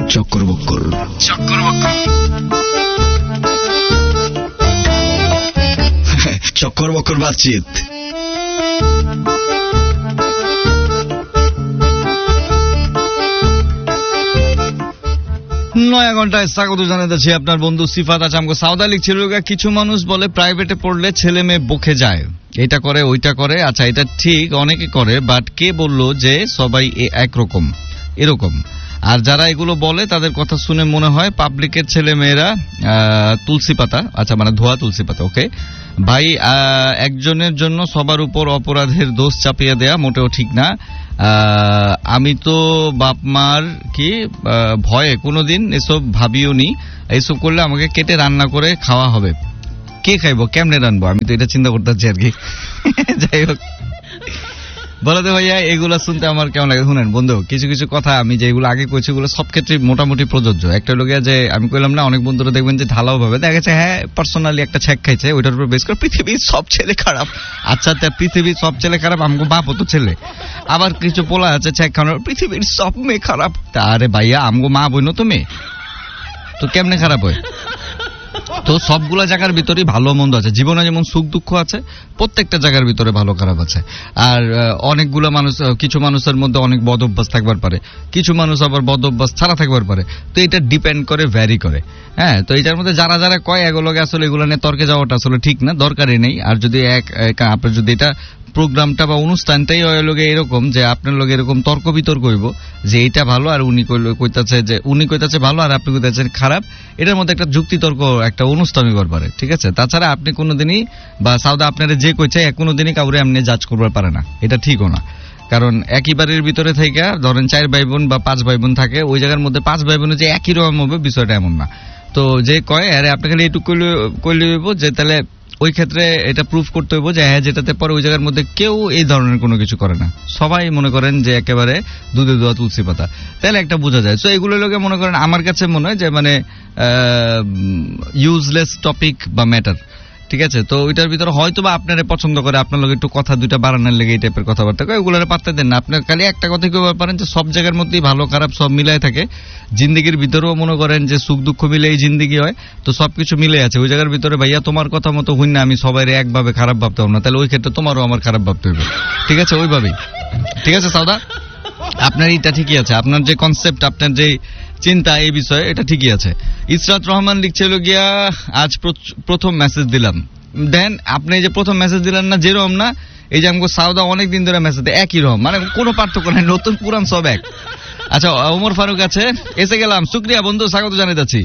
চক্কর বক্কর চক্কর বক্কর বাতচিত। নয়া ঘন্টায় স্বাগত জানাতেছি আপনার বন্ধু সিফাত। আজ আমাকে সাউদা লিখছিল, কিছু মানুষ বলে প্রাইভেটে পড়লে ছেলে মেয়ে বকে যায়, এটা করে ওইটা করে। আচ্ছা, এটা ঠিক, অনেকে করে, বাট কে বললো যে সবাই একরকম এরকম? আর যারা এগুলো বলে তাদের কথা শুনে মনে হয় পাবলিকের ছেলে মেয়েরা তুলসী পাতা। আচ্ছা, মানে ধোয়া তুলসী পাতা। ওকে ভাই, একজনের জন্য সবার উপর অপরাধের দোষ চাপিয়ে দেয়া মোটেও ঠিক না। আমি তো বাপ মার কি ভয়ে কোনোদিন এসব ভাবিও নি। এসব করলে আমাকে কেটে রান্না করে খাওয়া হবে। কে খাইবো, কেমনে রানবো, আমি তো এটা চিন্তা করতেছি আর কি। যাই হোক, বলতে ভাইয়া এগুলা শুনতে আমার কেমন লাগে শুনেন বন্ধু। কিছু কিছু কথা আমি যেগুলো আগে কইছি ওগুলো সব ক্ষেত্রে মোটামুটি প্রযোজ্য। একটা লোকে যে আমি কইলাম না, অনেক বন্ধুরা দেখবেন যে ঢালাও ভাবে দেখা গেছে হ্যাঁ পার্সোনালি একটা ছ্যাক খাইছে, ওইটার উপর বেশ করে পৃথিবীর সব ছেলে খারাপ। আচ্ছা, পৃথিবীর সব ছেলে খারাপ, আমগো বাপ তো ছেলে। আবার কিছু পোলা আছে ছ্যাক খানোর, পৃথিবীর সব মেয়ে খারাপ। আরে ভাইয়া, আমগো মা বইনো তো মেয়ে, তো কেমনে খারাপ হয়? তো সবগুলা জায়গার ভিতরেই ভালো মন্দ আছে। জীবনে যেমন সুখ দুঃখ আছে, প্রত্যেকটা জায়গার ভিতরে ভালো খারাপ আছে। আর অনেকগুলা মানুষ, কিছু মানুষের মধ্যে অনেক বদ অভ্যাস থাকবার পারে, কিছু মানুষ আবার বদ অভ্যাস ছাড়া থাকবার পারে। তো এটা ডিপেন্ড করে, ভ্যারি করে। হ্যাঁ, তো এটার মধ্যে যারা যারা কয় এগুলোকে আসলে এগুলো নিয়ে তর্কে যাওয়াটা আসলে ঠিক না, দরকারই নেই। আর যদি আপনার যদি এটা প্রোগ্রামটা বা অনুষ্ঠানটাই লোকে এরকম যে আপনার লোক এরকম তর্ক বিতর্ক হইব যে এটা ভালো আর উনি কইতাছে ভালো আর আপনি কইতাছেন খারাপ, এটার মধ্যে একটা যুক্তি তর্ক একটা অনুষ্ঠান হইবার পারে, ঠিক আছে? তাছাড়া আপনি কোনোদিনই বা সাউদা আপনারা যে কইছে কোনোদিনই কাউরে এমনি জাজ করবার পারে না, এটা ঠিকও না। কারণ একই বাড়ির ভিতরে থেকে ধরেন 4 ভাই বোন বা 5 ভাই বোন থাকে, ওই জায়গার মধ্যে 5 ভাই বোনের যে একই রকম হবে বিষয়টা এমন না। তো যে কয় আরে আপনি খালি এইটুকু কইলে হইব যে তাহলে ওই ক্ষেত্রে এটা প্রুফ করতে হইব যে হ্যাঁ যেটাতে পরে ওই জায়গার মধ্যে কেউ এই ধরনের কোনো কিছু করে না, সবাই মনে করেন যে একেবারে দুধে দোয়া তুলসী পাতা, তাহলে একটা বোঝা যায়। তো এগুলো লোকে মনে করেন আমার কাছে মনে হয় যে মানে ইউজলেস টপিক বা ম্যাটার, ঠিক আছে? তো ওইটার ভিতরে হয়তো বা আপনারা পছন্দ করে, আপনার লোক একটু কথা দুইটা বাড়ানোর লেগে এই টাইপের কথাবার্তা কয়, ওগুলোর পাত্তা দেন না। আপনার খালি একটা কথা কইতে পারেন যে সব জায়গার মধ্যেই ভালো খারাপ সব মিলাই থাকে, জিন্দিগির ভিতরেও মনে করেন যে সুখ দুঃখ মিলেই জিন্দিগি হয়, তো সবকিছু মিলে আছে ওই জায়গার ভিতরে। ভাইয়া তোমার কথা মতো হইন না আমি সবাই একভাবে খারাপ ভাবতে হব না, তাহলে ওই ক্ষেত্রে তোমারও আমার খারাপ ভাবতে হবে, ঠিক আছে? ওইভাবেই, ঠিক আছে সাউদা? আপনার এটা ঠিকই আছে, আপনার যে কনসেপ্ট, আপনার যে চিন্তা এই বিষয়ে, এটা ঠিকই আছে। ইসরাত রহমান লিখছিল গিয়া আজ প্রথম মেসেজ দিলাম। দেন আপনি যে প্রথম মেসেজ দিলেন না, যেরকম না এই যে আমাকে সাউদা অনেকদিন ধরে মেসেজ দেয় একই রকম, মানে কোনো পার্থক্য নাই, নতুন পুরান সব এক। আচ্ছা, ওমর ফারুক আছে, এসে গেলাম, শুক্রিয়া বন্ধু, স্বাগত জানাইতেছি।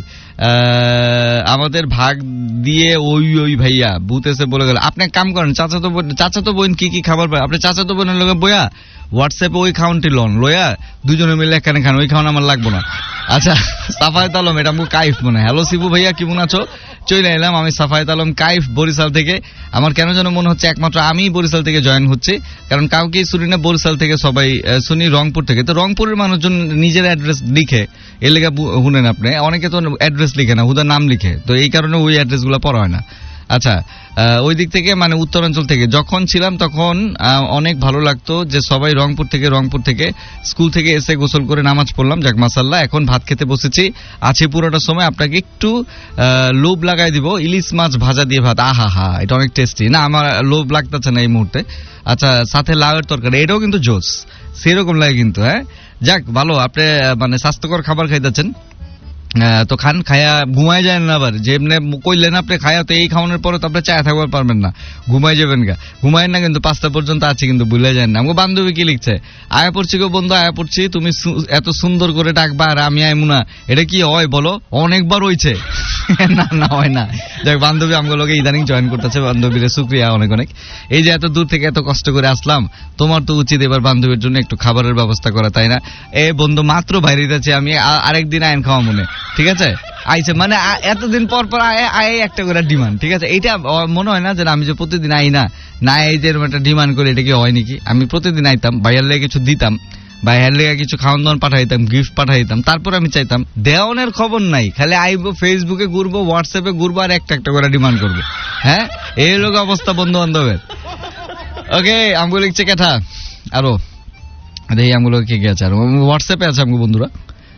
আমাদের ভাগ দিয়ে ওই ভাইয়া বুথ এসে বলে গেল আপনি কাম করেন, চাচাতো বোন কি খাবার পায়, আপনি চাচাতো বোনের লোক বইয়া হোয়াটসঅ্যাপে ওই খাউনটি লন লইয়া দুজনে মিলে এখানে খান, ওই খাওয়ান আমার লাগবো না। আচ্ছা, সাফায়েত আলম, এটা আমাকে কাইফ মনে হয়। হ্যালো শিবু ভাইয়া, কেমন আছো? চলে এলাম আমি সাফায়েত আলম কাইফ, বরিশাল থেকে। আমার কেন যেন মনে হচ্ছে একমাত্র আমি বরিশাল থেকে জয়েন হচ্ছে, কারণ কাউকেই শুনি না বরিশাল থেকে, সবাই শুনি রংপুর থেকে। তো রংপুরের মানুষজন নিজের অ্যাড্রেস লিখে, এর লেগে শুনেন আপনি, অনেকে তো অ্যাড্রেস লিখে না, হুদা নাম লিখে, তো এই কারণে ওই অ্যাড্রেস গুলো পড়া হয় না। আচ্ছা, ওই দিক থেকে মানে উত্তরাঞ্চল থেকে যখন ছিলাম তখন অনেক ভালো লাগতো যে সবাই রংপুর থেকে স্কুল থেকে এসে গোসল করে নামাজ পড়লাম, যাক মাসাল্লাহ। এখন ভাত খেতে বসেছি, আছে পুরোটা সময়। আপনাকে একটু লোভ লাগাই দিব, ইলিশ মাছ ভাজা দিয়ে ভাত, আহা হা, এটা অনেক টেস্টি। না, আমার লোভ লাগতেছে না এই মুহূর্তে। আচ্ছা, সাথে লাউয়ের তরকারি, এটাও কিন্তু জোস, সেরকম লাগে কিন্তু। হ্যাঁ, যাক ভালো, আপনি মানে স্বাস্থ্যকর খাবার খাইতেছেন, তো খান, খায়া ঘুমাই যায় না। আবার যে এমনি কইলেন আপনি খায়া, তো এই খাওয়ানোর পরে তো আপনি চায় থাকবার পারবেন না, ঘুমাই যাবেন গা। ঘুমায়েন না কিন্তু, 5টা পর্যন্ত আছে কিন্তু, ভুলে যায় না। আমাকে বান্ধবী কি লিখছে, আয়া পড়ছি গো বন্ধু, আয়া পড়ছি, তুমি এত সুন্দর করে ডাকবা আর আমি আইমু না, এটা কি হয় বলো? অনেকবার হইছে। না হয় না। যাক, বান্ধবী আমগুলোকে ইদানিং জয়েন করতেছে, বান্ধবীর শুক্রিয়া অনেক অনেক। এই যে এত দূর থেকে এত কষ্ট করে আসলাম, তোমার তো উচিত এবার বান্ধবীর জন্য একটু খাবারের ব্যবস্থা করা, তাই না? এ বন্ধু মাত্র বাইরে যাচ্ছে, আমি আরেকদিন আইন খাওয়া মনে, ঠিক আছে? আইছে মানে এতদিন পর আয় একটা করে ডিমান্ড, ঠিক আছে? এইটা মনে হয় না যে আমি যে প্রতিদিন আই না এই যে একটা ডিমান্ড করে, এটা কি হয় নাকি? আমি প্রতিদিন আইতাম, ভাইয়ার লেগে কিছু দিতাম, ভাইয়ার লেগে কিছু খাওয়ান দাওয়ান পাঠাইতাম, গিফট পাঠাইতাম, তারপর আমি চাইতাম দেওয়ানের খবর নাই, খালি আইবো, ফেসবুকে ঘুরবো, হোয়াটসঅ্যাপে ঘুরবো, আর একটা করে ডিমান্ড করবো। হ্যাঁ, এই লোক অবস্থা বন্ধু বান্ধবের। ওকে, আমগো লিখছে কেঠা আরো, এই আমগুলো কে আছে, আর হোয়াটসঅ্যাপে আছে আমগো বন্ধুরা।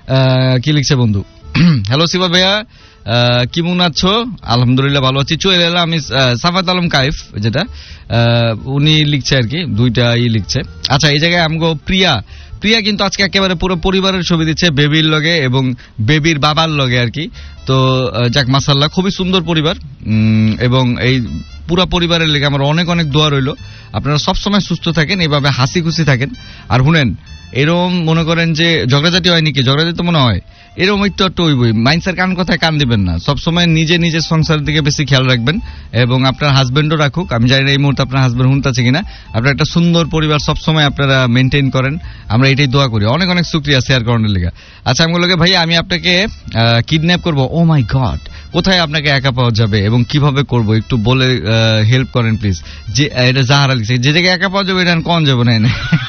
কি লিখছে বন্ধু? হ্যালো শিবা ভাইয়া, কেমন আছো? আলহামদুলিল্লাহ ভালো আছি। চলে এলাম আমি সাফাত আলম কাইফ, যেটা উনি লিখছে আর কি, দুইটাই লিখছে। আচ্ছা, এই জায়গায় আমগো প্রিয়া কিন্তু আজকে একেবারে পুরো পরিবারের ছবি দিচ্ছে, বেবির লগে এবং বেবির বাবার লগে আর কি। তো যাক মাশাআল্লাহ, খুবই সুন্দর পরিবার, এবং এই পুরো পরিবারের লেগে আমার অনেক অনেক দোয়া রইলো। আপনারা সবসময় সুস্থ থাকেন, এইভাবে হাসি খুশি থাকেন। আর শুনেন, এরকম মনে করেন যে ঝগড়াঝাটি হয় নাকি, ঝগড়াঝাটি তো মনে হয় এরকম একটু হইবই। মাইন্সের কান কথায় কান দিবেন না, সবসময় নিজের সংসারের দিকে বেশি খেয়াল রাখবেন, এবং আপনার হাজবেন্ডও রাখুক। আমি জানি না এই মুহূর্তে আপনার হাজবেন্ড শুনতেছে কিনা। আপনার একটা সুন্দর পরিবার সবসময় আপনারা মেনটেন করেন, আমরা এটাই দোয়া করি। অনেক অনেক শুকরিয়া শেয়ার করানোর লেগে। আচ্ছা, আমি বললাম ভাই আমি আপনাকে কিডন্যাপ করবো। ও মাই গড, কোথায় আপনাকে একা পাওয়া যাবে এবং কিভাবে করব একটু বলে হেল্প করেন প্লিজ। যে এটা যাহারা লিখছে, যে জায়গায় একা পাওয়া যাবে এটা কোন যাবো না,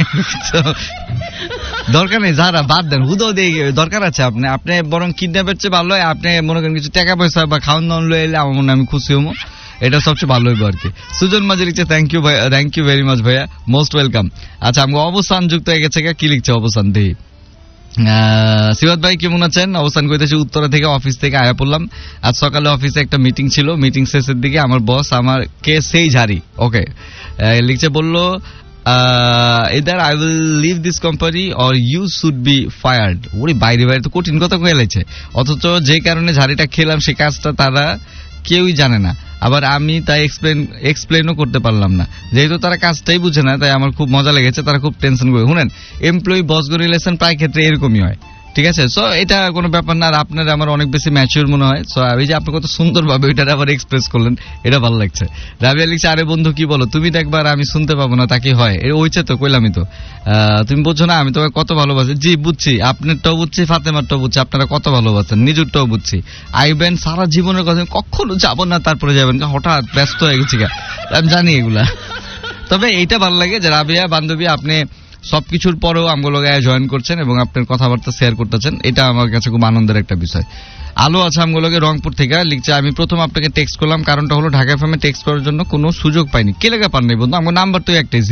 দরকার নেই। যারা বাদ দেন, হুদো দিয়ে দরকার আছে আপনি বরং কিডন্যাপের চেয়ে ভালো হয় আপনি মনে করেন কিছু টাকা পয়সা বা খাওয়ান দাওয়ান লয়ে এলে আমার মনে হয় আমি খুশি হবো, এটা সবচেয়ে ভালো হইব আর কি। সুজন মাঝে লিখছে থ্যাংক ইউ ভাই, থ্যাংক ইউ ভেরি মাচ ভাইয়া, মোস্ট ওয়েলকাম। আচ্ছা, আমি অবস্থান যুক্ত হয়ে গেছে, কি লিখছে অবস্থান দেখি। সিবাত ভাই কেমন আছেন? অবস্থান করতেছি উত্তরা থেকে, অফিস থেকে আয়া পড়লাম। আজ সকালে অফিসে একটা মিটিং ছিল, মিটিং শেষের দিকে আমার বস আমাকে সেই ঝাড়ি ওকে লিখছে, বললো either I will leave this company or you should be fired. ওরে বাইরে তো কঠিন কথা কয়ে লাইছে, অথচ যে কারণে ঝাড়িটা খেলাম সে কাজটা তারা কেউই জানে না। আবার আমি তাই এক্সপ্লেনও করতে পারলাম না, যেহেতু তারা কাজটাই বুঝে না। তাই আমার খুব মজা লেগেছে, তারা খুব টেনশন করে। শুনেন, এমপ্লয়ি বস গো রিলেশন প্রায় ক্ষেত্রে এরকমই হয়, ঠিক আছে? সো এটা কোনো ব্যাপার না। আর আপনার আমার অনেক বেশি ম্যাচিউর মনে হয়। সো এই যে আপনি কত সুন্দর ভাবে ওইটা আবার এক্সপ্রেস করলেন, এটা ভালো লাগছে। রাবিয়া লিখছে, আরে বন্ধু কি বলো, তুমি দেখবার আমি শুনতে পাবো না তা কি হয়? ওইছে তো কইলামই তো, তুমি বুঝছো না আমি তোমাকে কত ভালোবাসি। জি বুঝছি, আপনারটাও বুঝছি, ফাতেমারটাও বুঝছি, আপনারা কত ভালোবাসেন, নিজেরটাও বুঝছি। আইবেন সারা জীবনের কথা, কখনো যাবো না তারপরে যাবেন, হঠাৎ ব্যস্ত হয়ে গেছি, আমি জানি এগুলা। তবে এইটা ভালো লাগে যে রাবিয়া বান্ধবী আপনি সবকিছুর পরেও আমগুলো জয়েন করছেন এবং আপনার কথাবার্তা শেয়ার করতেছেন, এটা আমার কাছে খুব আনন্দের একটা বিষয়। আলো আছে আমগুলোকে রংপুর থেকে লিখছে, আমি প্রথম আপনাকে টেক্সট করলাম, কারণটা হলো ঢাকা এফএম এ টেক্সট করার জন্য কোনো সুযোগ পাইনি। কে লেখা পান নাই বন্ধু? আমার নাম্বার তো একটাই,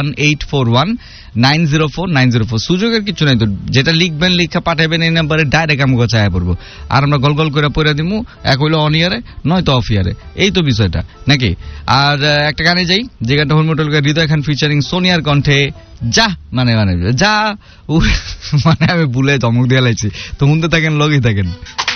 01841904904। সুযোগের কিছু নাই তো, যেটা লিখবেন লিখা পাঠাবেন এই নাম্বারে, ডাইরেক্ট আমাকে চায়া পড়বো, আর আমরা গল গল করে পড়ে দিমু। এক হইলো অন ইয়ারে, নয়তো অফ ইয়ারে, এই তো বিষয়টা নাকি। আর একটা গানে যাই, যে গানটা হরমোটল হৃদয় খান ফিচারিং সোনিয়ার কণ্ঠে, যা মানে যা মানে আমি ভুলে চমক দিয়ে লাইছি, তো শুনতে থাকেন, লগেই থাকেন।